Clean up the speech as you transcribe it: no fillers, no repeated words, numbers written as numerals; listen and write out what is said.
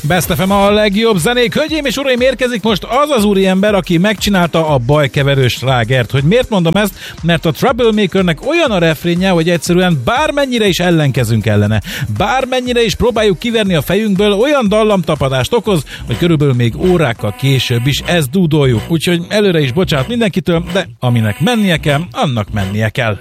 Best FM a legjobb zenék. Hölgyeim és uraim, érkezik most az úriember, aki megcsinálta a bajkeverős slágert. Hogy miért mondom ezt? Mert a Troublemakernek olyan a refrénje, hogy egyszerűen bármennyire is ellenkezünk ellene, bármennyire is próbáljuk kiverni a fejünkből, olyan dallamtapadást okoz, hogy körülbelül még órákkal később is ezt dúdoljuk. Úgyhogy előre is bocsánat mindenkitől, de aminek mennie kell, annak mennie kell.